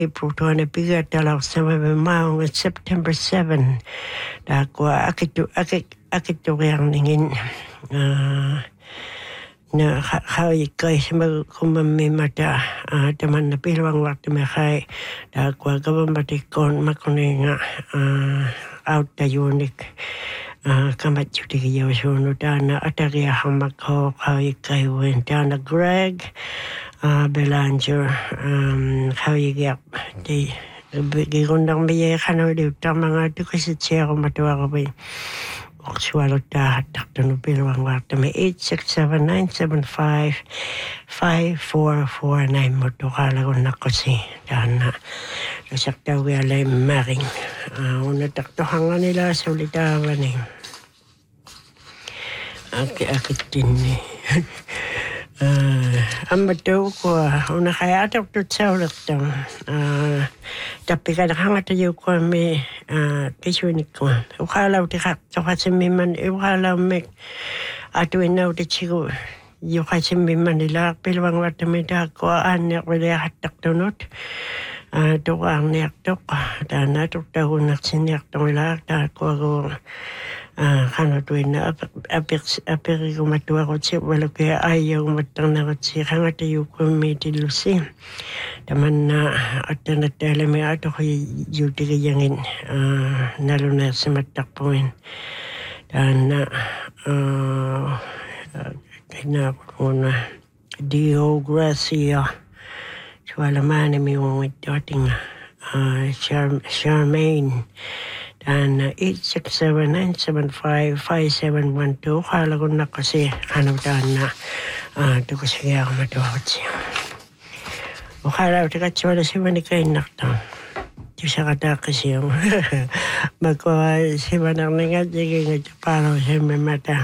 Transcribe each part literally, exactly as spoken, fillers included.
April tuonne pigatalarsama maunga September seventh takwa akitu akik akituqiarningin na khai kai sama kumami mata tamanna pilwangwartame khai takwa gavamatikon makuninga out the unique kamat jutiki yosunu dana ataria hamakho khai kai went down Greg Uh, Belanger, um, how you get the Gigundang Bia Hano, the Tamanga, the Kissia, Matuarabi, Oxwalota, Doctor Nubilan, Watame, eight six seven nine seven five five four four nine Motorala Nakosi, Dana, the sector we are marrying. On the Doctor Hanganilla, Solitavani. Okay, I could didn't. Amma tau ko una kaya atak tu tsaulak tau tapi kadang-kadang tu yo ko me kisunik ko ukalaw tikak to kasi miman ukalaw me atu inaw ti chigo yo kasi miman nila pilwang wata me da ko anek wala hatak tunot to ang nek tok dan atuk tau nak sinek tong ila da ko ko kana tuina apik apik ko matua ko che wala ke ayaw matang na ko che kanga tayo ko meti lusi taman na atana tele me ato ko yuti ke yangin naluna sa matakpuin dan na kina ko na Dio Gracia wala man mi wong dating Charmaine dan eight six seven nine seven five five seven one two kala ko na kasi ano dan na ito ko siya ako matuwag siya o kala ko tika tsawala si manikay nakta ito siya kata kasi yung magkawa si manang nangat sige nga paro siya may mata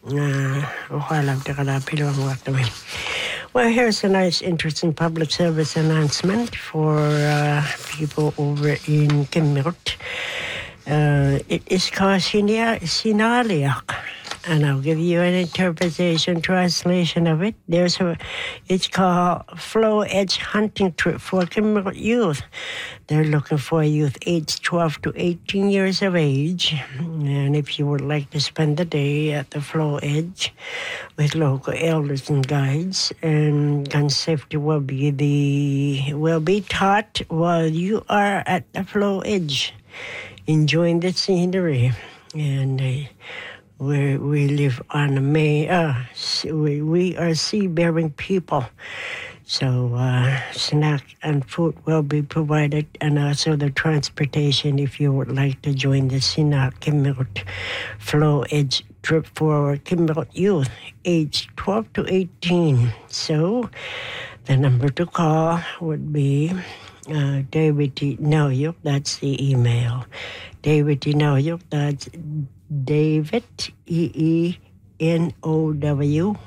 o kala ko tika na pilawang wakta may. Well, here's a nice, interesting public service announcement for uh, people over in Kimirut. Uh, it is called Sinaliak, and I'll give you an interpretation, translation of it. There's a, it's called Flow Edge Hunting Trip for Kimirut youth. They're looking for youth aged twelve to eighteen years of age, and if you would like to spend the day at the Flow Edge with local elders and guides, and gun safety will be the will be taught while you are at the Flow Edge, enjoying the scenery, and uh, we we live on a may uh we we are sea-bearing people, so uh, snack and food will be provided, and also the transportation if you would like to join the Sina Kimirut Flow Edge trip for Kimirut youth aged twelve to eighteen. So the number to call would be uh, David T. Noyuk, that's the email. David T. Noyuk, that's David, E E N O W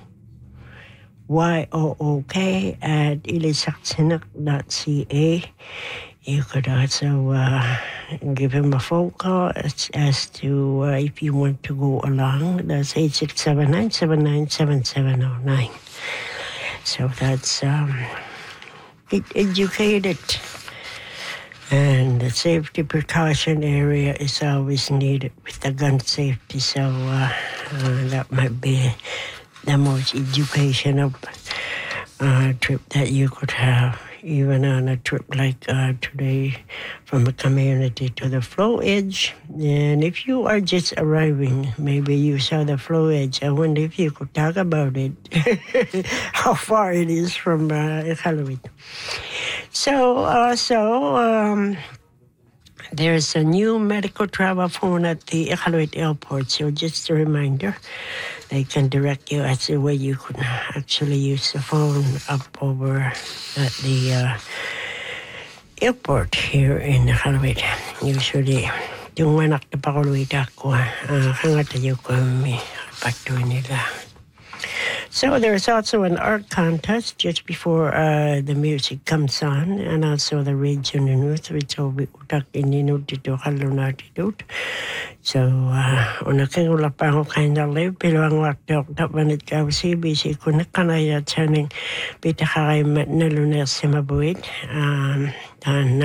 Y O O K at ilisaksinak dot c a. You could also uh, give him a phone call as, as to uh, if you want to go along. That's eight six seven nine seven nine seven seven zero nine. So that's um, it educated. And the safety precaution area is always needed with the gun safety. So uh, uh, that might be the most educational uh, trip that you could have, even on a trip like uh, today from a community to the Flow Edge. And if you are just arriving, maybe you saw the Flow Edge, I wonder if you could talk about it, how far it is from uh, Iqaluit. So also, um, there's a new medical travel phone at the Iqaluit airport. So just a reminder, they can direct you as to where you could actually use the phone up over at the uh, airport here in Iqaluit. Usually, yung manak na pakuluit ako, kangatayo ko may patuloy nila. So there's also an art contest just before uh, the music comes on, and also the radio news, which will be utak ininod dito kalunatidot. So, una kang wala pa ako kayo live, pero ang wakta ako manit ka si busy ko na kanaya tiyaning pita ka kayo nalunas sa mabuid. Um, dan